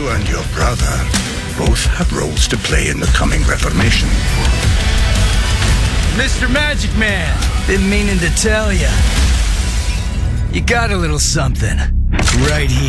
and your brother both have roles to play in the coming Reformation. Mr. Magic Man, been meaning to tell ya. You got a little something right here.